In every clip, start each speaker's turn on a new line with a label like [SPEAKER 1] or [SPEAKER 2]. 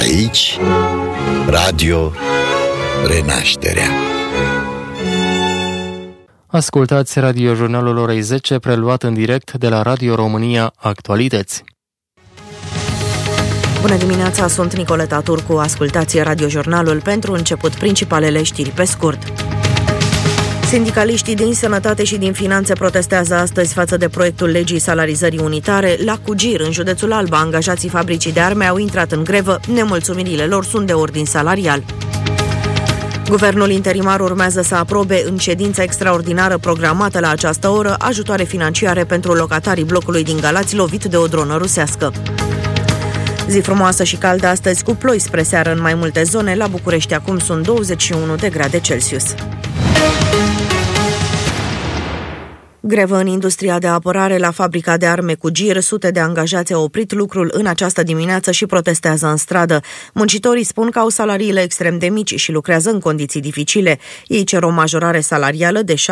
[SPEAKER 1] Aici, Radio Renașterea.
[SPEAKER 2] Ascultați radiojurnalul orei 10, preluat în direct de la Radio România Actualități.
[SPEAKER 3] Bună dimineața, sunt Nicoleta Turcu. Ascultați radiojurnalul. Pentru început, principalele știri pe scurt. Sindicaliștii din Sănătate și din Finanțe protestează astăzi față de proiectul legii salarizării unitare. La Cugir, în județul Alba, angajații fabricii de arme au intrat în grevă. Nemulțumirile lor sunt de ordin salarial. Guvernul interimar urmează să aprobe în ședința extraordinară programată la această oră ajutoare financiare pentru locatarii blocului din Galați lovit de o dronă rusească. Zi frumoasă și caldă astăzi cu ploi spre seară în mai multe zone. La București acum sunt 21 de grade Celsius. Grevă în industria de apărare la fabrica de arme Cugir. Sute de angajați au oprit lucrul în această dimineață și protestează în stradă. Muncitorii spun că au salariile extrem de mici și lucrează în condiții dificile. Ei cer o majorare salarială de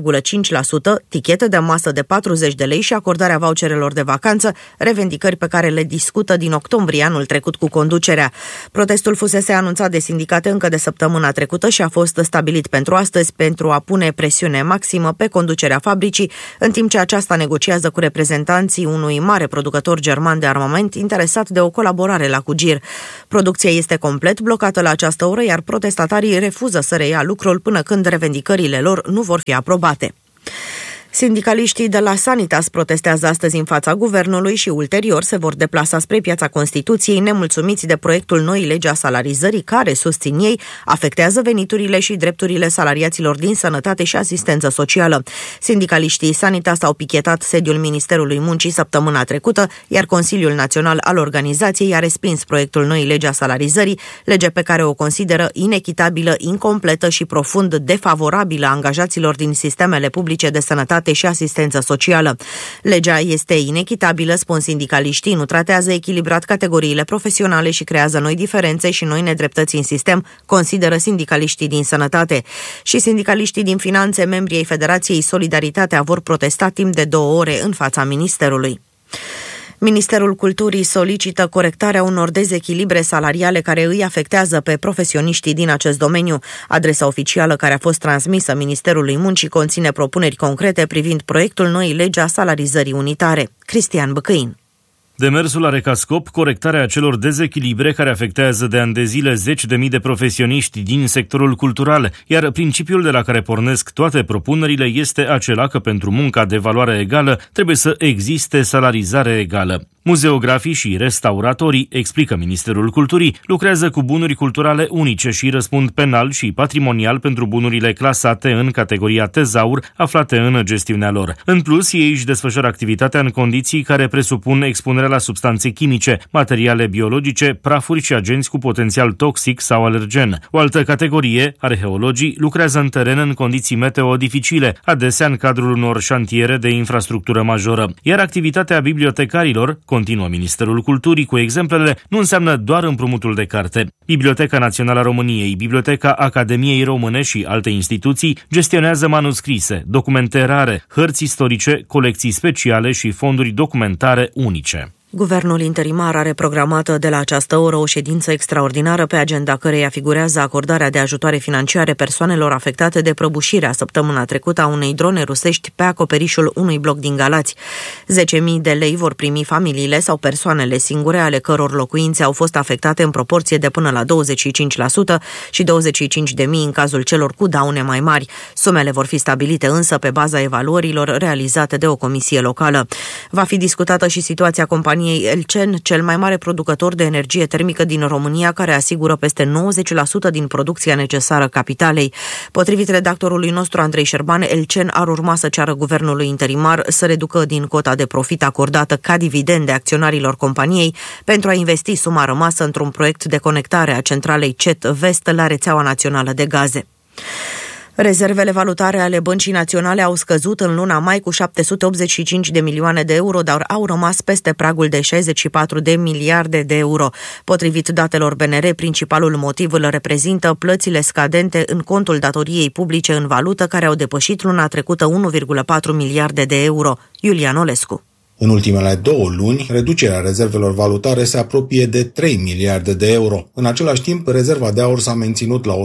[SPEAKER 3] 6,5%, tichete de masă de 40 de lei și acordarea voucherelor de vacanță, revendicări pe care le discută din octombrie anul trecut cu conducerea. Protestul fusese anunțat de sindicate încă de săptămâna trecută și a fost stabilit pentru astăzi pentru a pune presiune maximă pe conducerea fabricii, în timp ce aceasta negociază cu reprezentanții unui mare producător german de armament interesat de o colaborare la Cugir. Producția este complet blocată la această oră, iar protestatarii refuză să reia lucrul până când revendicările lor nu vor fi aprobate. Sindicaliștii de la Sanitas protestează astăzi în fața guvernului și ulterior se vor deplasa spre Piața Constituției, nemulțumiți de proiectul noii legi a salarizării care, susțin ei, afectează veniturile și drepturile salariaților din sănătate și asistență socială. Sindicaliștii Sanitas au pichetat sediul Ministerului Muncii săptămâna trecută, iar Consiliul Național al organizației a respins proiectul noii legi a salarizării, lege pe care o consideră inechitabilă, incompletă și profund defavorabilă angajaților din sistemele publice de sănătate și asistență socială. Legea este inechitabilă, spun sindicaliștii, nu tratează echilibrat categoriile profesionale și creează noi diferențe și noi nedreptăți în sistem, consideră sindicaliștii din Sănătate. Și sindicaliștii din Finanțe, membrii ai Federației Solidaritatea, vor protesta timp de 2 ore în fața Ministerului. Ministerul Culturii solicită corectarea unor dezechilibre salariale care îi afectează pe profesioniștii din acest domeniu. Adresa oficială care a fost transmisă Ministerului Muncii conține propuneri concrete privind proiectul noii legi a salarizării unitare. Cristian Băcăin.
[SPEAKER 4] Demersul are ca scop corectarea acelor dezechilibre care afectează de ani de zile 10.000 de profesioniști din sectorul cultural, iar principiul de la care pornesc toate propunerile este acela că pentru munca de valoare egală trebuie să existe salarizare egală. Muzeografii și restauratorii, explică Ministerul Culturii, lucrează cu bunuri culturale unice și răspund penal și patrimonial pentru bunurile clasate în categoria tezaur aflate în gestiunea lor. În plus, ei își desfășoară activitatea în condiții care presupun expunerea la substanțe chimice, materiale biologice, prafuri și agenți cu potențial toxic sau alergen. O altă categorie, arheologii, lucrează în teren în condiții meteo dificile, adesea în cadrul unor șantiere de infrastructură majoră. Iar activitatea bibliotecarilor, continuă Ministerul Culturii cu exemplele, nu înseamnă doar împrumutul de carte. Biblioteca Națională a României, Biblioteca Academiei Române și alte instituții gestionează manuscrise, documente rare, hărți istorice, colecții speciale și fonduri documentare unice.
[SPEAKER 3] Guvernul interimar are programată de la această oră o ședință extraordinară pe agenda căreia figurează acordarea de ajutoare financiare persoanelor afectate de prăbușirea săptămâna trecută a unei drone rusești pe acoperișul unui bloc din Galați. 10.000 de lei vor primi familiile sau persoanele singure ale căror locuințe au fost afectate în proporție de până la 25% și 25.000 în cazul celor cu daune mai mari. Sumele vor fi stabilite însă pe baza evaluărilor realizate de o comisie locală. Va fi discutată și situația companiei Elcen, cel mai mare producător de energie termică din România, care asigură peste 90% din producția necesară capitalei. Potrivit redactorului nostru Andrei Șerban, Elcen ar urma să ceară guvernului interimar să reducă din cota de profit acordată ca dividende acționarilor companiei pentru a investi suma rămasă într-un proiect de conectare a centralei CET Vest la rețeaua națională de gaze. Rezervele valutare ale Băncii Naționale au scăzut în luna mai cu 785 de milioane de euro, dar au rămas peste pragul de 64 de miliarde de euro. Potrivit datelor BNR, principalul motiv îl reprezintă plățile scadente în contul datoriei publice în valută, care au depășit luna trecută 1,4 miliarde de euro. Iulian Olescu.
[SPEAKER 5] În ultimele 2 luni, reducerea rezervelor valutare se apropie de 3 miliarde de euro. În același timp, rezerva de aur s-a menținut la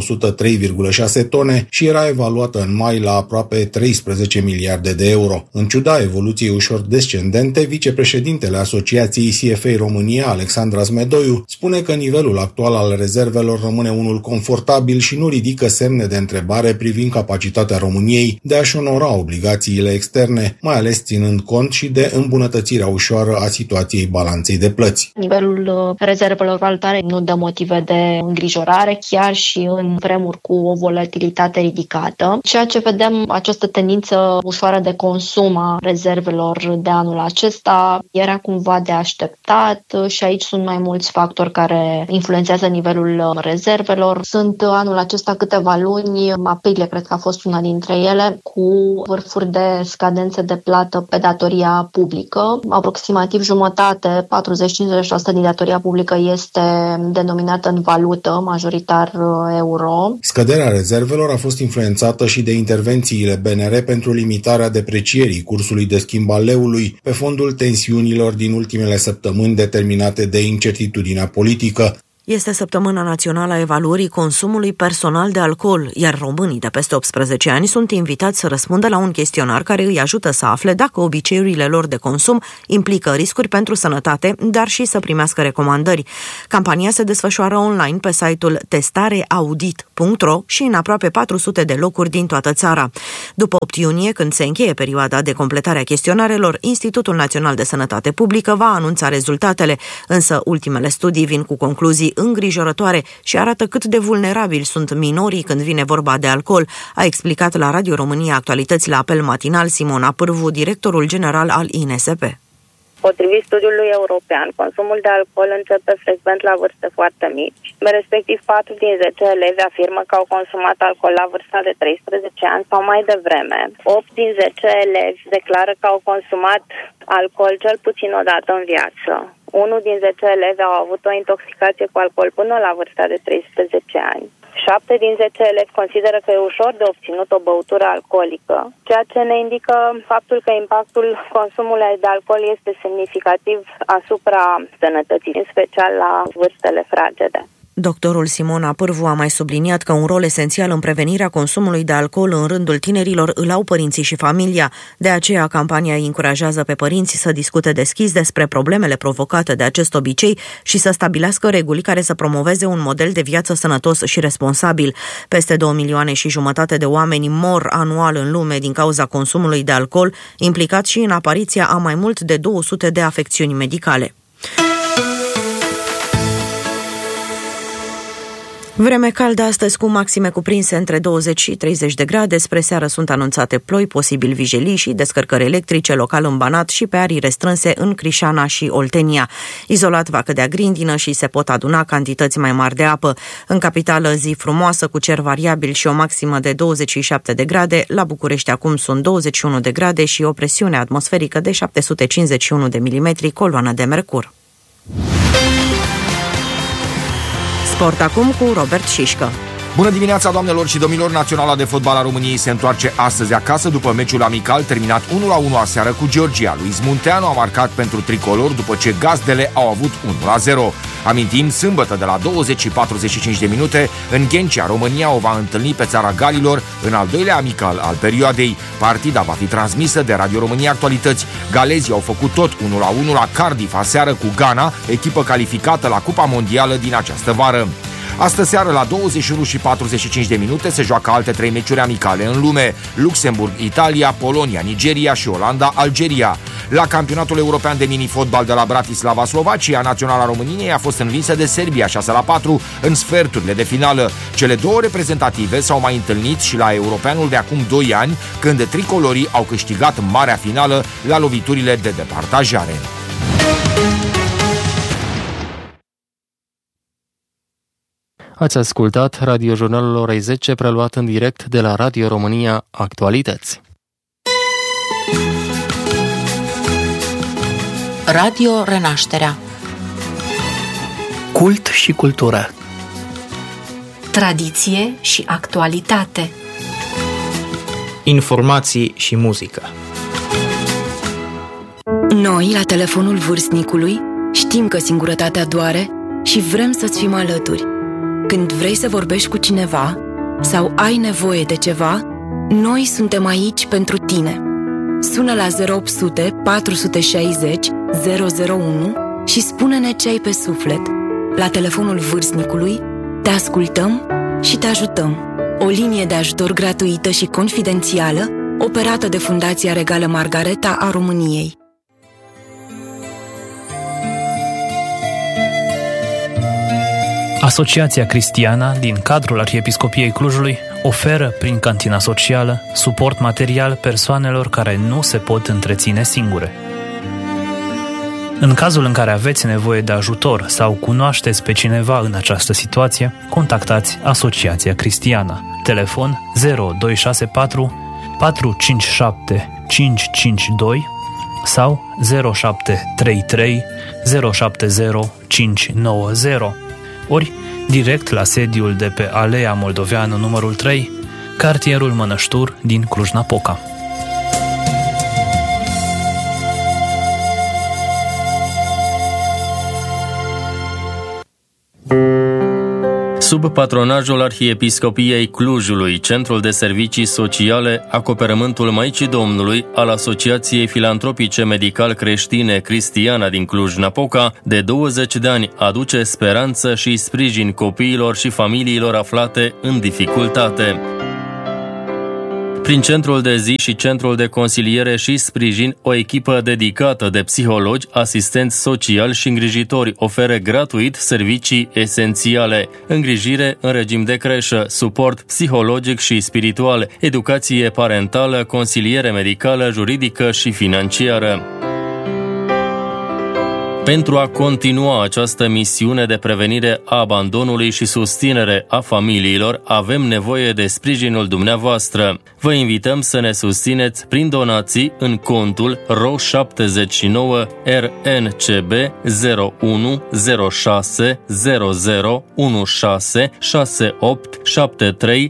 [SPEAKER 5] 103,6 tone și era evaluată în mai la aproape 13 miliarde de euro. În ciuda evoluției ușor descendente, vicepreședintele Asociației CFA România, Alexandra Smedoiu, spune că nivelul actual al rezervelor rămâne unul confortabil și nu ridică semne de întrebare privind capacitatea României de a-și onora obligațiile externe, mai ales ținând cont și de îmbunătățirea ușoară a situației balanței de plăți.
[SPEAKER 6] Nivelul rezervelor valutare nu dă motive de îngrijorare, chiar și în vremuri cu o volatilitate ridicată. Ceea ce vedem, această tendință ușoară de consum a rezervelor de anul acesta era cumva de așteptat și aici sunt mai mulți factori care influențează nivelul rezervelor. Sunt anul acesta câteva luni, aprilie cred că a fost una dintre ele, cu vârfuri de scadențe de plată pe datoria publică. Aproximativ jumătate, 40-50% din datoria publică este denominată în valută, majoritar euro.
[SPEAKER 5] Scăderea rezervelor a fost influențată și de intervențiile BNR pentru limitarea deprecierii cursului de schimb al leului pe fondul tensiunilor din ultimele săptămâni determinate de incertitudinea politică.
[SPEAKER 3] Este săptămâna națională a evaluării consumului personal de alcool, iar românii de peste 18 ani sunt invitați să răspundă la un chestionar care îi ajută să afle dacă obiceiurile lor de consum implică riscuri pentru sănătate, dar și să primească recomandări. Campania se desfășoară online pe site-ul testareaudit.ro și în aproape 400 de locuri din toată țara. După 8 iunie, când se încheie perioada de completare a chestionarelor, Institutul Național de Sănătate Publică va anunța rezultatele, însă ultimele studii vin cu concluzii îngrijorătoare și arată cât de vulnerabili sunt minorii când vine vorba de alcool, a explicat la Radio România Actualități la apel matinal Simona Pârvu, directorul general al INSP.
[SPEAKER 7] Potrivit studiului european, consumul de alcool începe frecvent la vârste foarte mici. Respectiv 4 din 10 elevi afirmă că au consumat alcool la vârsta de 13 ani sau mai devreme. 8 din 10 elevi declară că au consumat alcool cel puțin o dată în viață. 1 din 10 elevi au avut o intoxicație cu alcool până la vârsta de 13 ani. 7 din 10 elevi consideră că e ușor de obținut o băutură alcoolică, ceea ce ne indică faptul că impactul consumului de alcool este semnificativ asupra sănătății, în special la vârstele fragede.
[SPEAKER 3] Doctorul Simona Pârvu a mai subliniat că un rol esențial în prevenirea consumului de alcool în rândul tinerilor îl au părinții și familia. De aceea, campania îi încurajează pe părinți să discute deschis despre problemele provocate de acest obicei și să stabilească reguli care să promoveze un model de viață sănătos și responsabil. Peste 2,5 milioane de oameni mor anual în lume din cauza consumului de alcool, implicat și în apariția a mai mult de 200 de afecțiuni medicale. Vreme caldă astăzi cu maxime cuprinse între 20 și 30 de grade. Spre seară sunt anunțate ploi, posibil vijelii și descărcări electrice, local în Banat și pe arii restrânse în Crișana și Oltenia. Izolat va cădea grindină și se pot aduna cantități mai mari de apă. În capitală zi frumoasă cu cer variabil și o maximă de 27 de grade. La București acum sunt 21 de grade și o presiune atmosferică de 751 de milimetri, coloană de mercur. Sport acum cu Robert Șișcă.
[SPEAKER 8] Bună dimineața, doamnelor și domnilor! Naționala de fotbal a României se întoarce astăzi acasă după meciul amical terminat 1-1 aseară cu Georgia. Luis Munteanu a marcat pentru tricolor după ce gazdele au avut 1-0. Amintim, sâmbătă de la 20 și 45 de minute, în Ghencea, România o va întâlni pe țara Galilor în al doilea amical al perioadei. Partida va fi transmisă de Radio România Actualități. Galezii au făcut tot 1-1 la Cardiff aseară cu Ghana, echipă calificată la Cupa Mondială din această vară. Astă seară, la 21 și 45 de minute, se joacă alte 3 meciuri amicale în lume: Luxemburg, Italia, Polonia, Nigeria și Olanda, Algeria. La campionatul european de mini-fotbal de la Bratislava, Slovacia, naționala României a fost învinsă de Serbia 6-4 în sferturile de finală. Cele două reprezentative s-au mai întâlnit și la europeanul de acum 2 ani, când tricolorii au câștigat marea finală la loviturile de departajare.
[SPEAKER 2] Ați ascultat radiojurnalul orei 10, preluat în direct de la Radio România Actualități.
[SPEAKER 9] Radio Renașterea.
[SPEAKER 10] Cult și cultură.
[SPEAKER 9] Tradiție și actualitate.
[SPEAKER 10] Informații și muzică. Noi, la telefonul vârstnicului, știm că singurătatea doare și vrem să-ți fim alături. Când vrei să vorbești cu cineva sau ai nevoie de ceva, noi suntem aici pentru tine. Sună la 0800 460 001 și spune-ne ce ai pe suflet. La telefonul vârstnicului te ascultăm și te ajutăm. O linie de ajutor gratuită și confidențială, operată de Fundația Regală Margareta a României.
[SPEAKER 11] Asociația Cristiana din cadrul Arhiepiscopiei Clujului oferă prin cantina socială suport material persoanelor care nu se pot întreține singure. În cazul în care aveți nevoie de ajutor sau cunoașteți pe cineva în această situație, contactați Asociația Cristiana. Telefon 0264 457 552 sau 0733 070 590, ori direct la sediul de pe Alea Moldoveanu numărul 3, cartierul Mănăștur din Cluj-Napoca.
[SPEAKER 2] Sub patronajul Arhiepiscopiei Clujului, Centrul de Servicii Sociale, Acoperământul Maicii Domnului al Asociației Filantropice Medical-Creștine Cristiana din Cluj-Napoca, de 20 de ani aduce speranță și sprijin copiilor și familiilor aflate în dificultate. Prin centrul de zi și centrul de consiliere și sprijin, o echipă dedicată de psihologi, asistenți sociali și îngrijitori oferă gratuit servicii esențiale: îngrijire în regim de creșă, suport psihologic și spiritual, educație parentală, consiliere medicală, juridică și financiară. Pentru a continua această misiune de prevenire a abandonului și susținere a familiilor, avem nevoie de sprijinul dumneavoastră. Vă invităm să ne susțineți prin donații în contul RO79 RNCB 0106 0016 68 73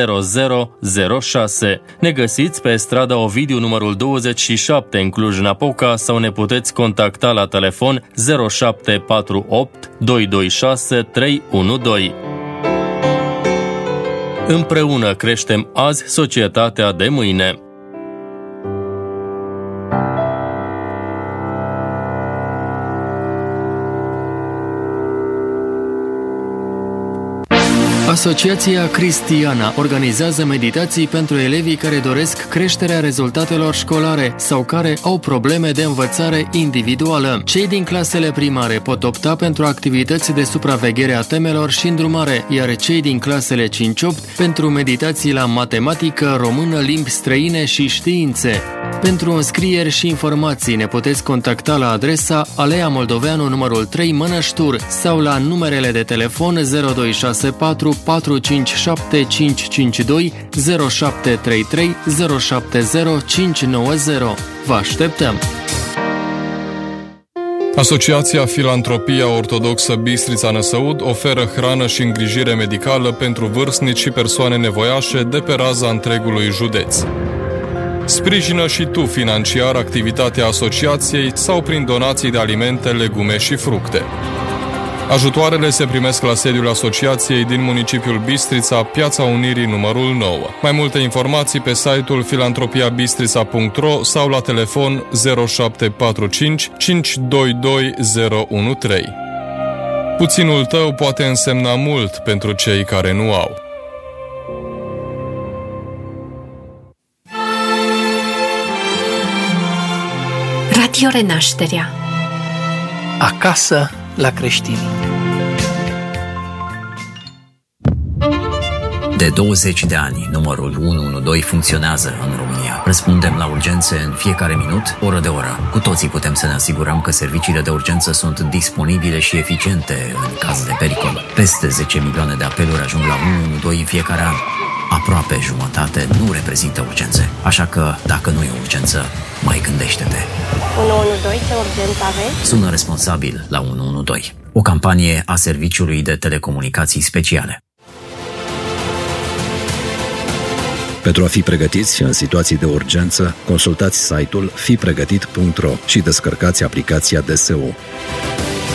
[SPEAKER 2] 0006. Ne găsiți pe strada Ovidiu numărul 27 în Cluj-Napoca sau ne puteți contacta la telefon 0748 226 312. Împreună creștem azi societatea de mâine. Asociația Cristiana organizează meditații pentru elevii care doresc creșterea rezultatelor școlare sau care au probleme de învățare individuală. Cei din clasele primare pot opta pentru activități de supraveghere a temelor și îndrumare, iar cei din clasele 5-8 pentru meditații la matematică, română, limbi străine și științe. Pentru înscrieri și informații ne puteți contacta la adresa Alea Moldoveanu numărul 3 Mănăștur sau la numerele de telefon 0264 457 552 0733 070 590. Vă așteptăm!
[SPEAKER 12] Asociația Filantropia Ortodoxă Bistrița Năsăud oferă hrană și îngrijire medicală pentru vârstnici și persoane nevoiașe de pe raza întregului județ. Sprijină și tu financiar activitatea asociației sau prin donații de alimente, legume și fructe. Ajutoarele se primesc la sediul asociației din municipiul Bistrița, Piața Unirii numărul 9. Mai multe informații pe site-ul filantropiabistrița.ro sau la telefon 0745 522 013. Puținul tău poate însemna mult pentru cei care nu au.
[SPEAKER 9] Radio Renașterea.
[SPEAKER 13] Acasă la creștini.
[SPEAKER 14] De 20 de ani, numărul 112 funcționează în România. Răspundem la urgențe în fiecare minut, oră de oră. Cu toții putem să ne asigurăm că serviciile de urgență sunt disponibile și eficiente în caz de pericol. Peste 10 milioane de apeluri ajung la 112 în fiecare an. Aproape jumătate nu reprezintă urgențe. Așa că, dacă nu e urgență, mai gândește-te.
[SPEAKER 15] 112, ce urgență aveți?
[SPEAKER 14] Sună responsabil la 112. O campanie a Serviciului de Telecomunicații Speciale.
[SPEAKER 16] Pentru a fi pregătiți în situații de urgență, consultați site-ul fipregătit.ro și descărcați aplicația DSU.